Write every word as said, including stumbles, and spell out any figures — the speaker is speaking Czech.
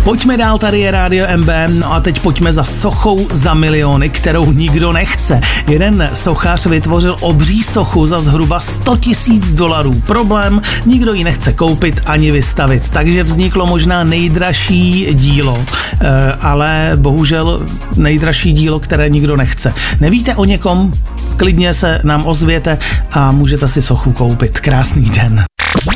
Pojďme dál, tady je Rádio M B, no a teď pojďme za sochou za miliony, kterou nikdo nechce. Jeden sochař vytvořil obří sochu za zhruba sto tisíc dolarů. Problém, nikdo ji nechce koupit ani vystavit, takže vzniklo možná nejdražší dílo, ale bohužel nejdražší dílo, které nikdo nechce. Nevíte o někom? Klidně se nám ozvěte a můžete si sochu koupit. Krásný den.